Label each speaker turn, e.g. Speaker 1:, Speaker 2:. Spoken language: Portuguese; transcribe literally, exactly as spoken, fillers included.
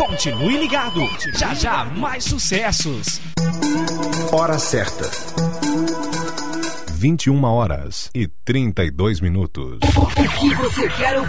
Speaker 1: Continue ligado. Já já mais sucessos.
Speaker 2: Hora certa. vinte e uma horas e trinta e dois minutos.
Speaker 3: O que você quer ouvir?